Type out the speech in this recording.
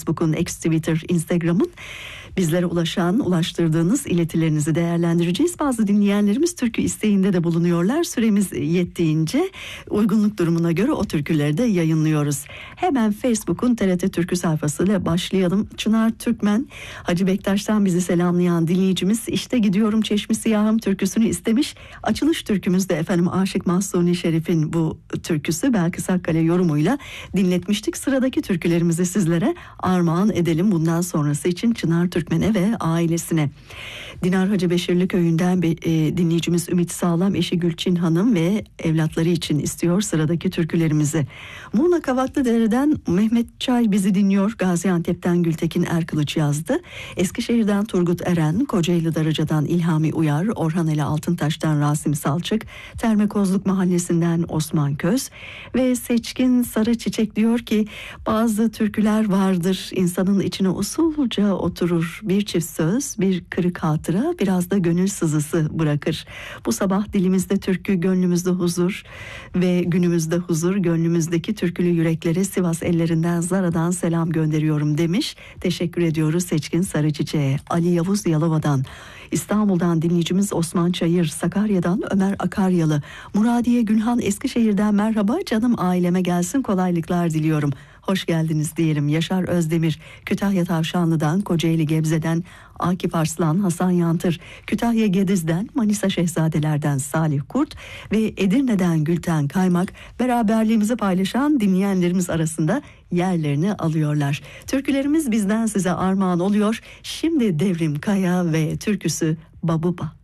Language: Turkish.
Facebook'un, X, Twitter, Instagram'ın bizlere ulaştırdığınız iletilerinizi değerlendireceğiz. Bazı dinleyenlerimiz türkü isteğinde de bulunuyorlar. Süremiz yettiğince uygunluk durumuna göre o türküleri de yayınlıyoruz. Hemen Facebook'un TRT Türkü sayfasıyla başlayalım. Çınar Türkmen, Hacı Bektaş'tan bizi selamlayan dinleyicimiz işte gidiyorum Çeşmi Siyahım türküsünü istemiş. Açılış türkümüzde efendim Aşık Mahsuni Şerif'in bu türküsü Belkıs Akkale yorumuyla dinletmiştik. Sıradaki türkülerimizi sizlere armağan edelim bundan sonrası için Çınar Türkmen'e ve ailesine. Dinar Hacı Beşirli köyünden dinleyicimiz Ümit Sağlam, eşi Gülçin Hanım ve evlatları için istiyor sıradaki türkülerimizi. Muğla Kavaklıdere'den Mehmet Çay bizi dinliyor. Gaziantep'ten Gültekin Erkılıç yazdı. Eskişehir'den Turgut Eren, Kocaeli Darıca'dan İlhami Uyar, Orhan Ele Altıntaş'tan Rasim Salçık, Termekozluk Mahallesi'nden Osman Köz ve Seçkin Sarı Çiçek diyor ki bazı türküler vardır insanın içine usulca oturur. Bir çift söz, bir kırık hatıra, biraz da gönül sızısı bırakır. Bu sabah dilimizde türkü, gönlümüzde huzur ve günümüzde huzur, gönlümüzdeki türkülü yüreklere Sivas ellerinden Zara'dan selam gönderiyorum demiş. Teşekkür ediyoruz Seçkin Sarı Çiçek'e. Ali Yavuz Yalova'dan, İstanbul'dan dinleyicimiz Osman Çayır, Sakarya'dan Ömer Akaryalı, Muradiye Gülhan Eskişehir'den merhaba canım aileme gelsin kolaylıklar diliyorum. Hoş geldiniz diyelim. Yaşar Özdemir, Kütahya Tavşanlı'dan, Kocaeli Gebze'den Akif Arslan, Hasan Yantır, Kütahya Gediz'den, Manisa Şehzadeler'den Salih Kurt ve Edirne'den Gülten Kaymak beraberliğimizi paylaşan dinleyenlerimiz arasında yerlerini alıyorlar. Türkülerimiz bizden size armağan oluyor. Şimdi Devrim Kaya ve türküsü Babuba.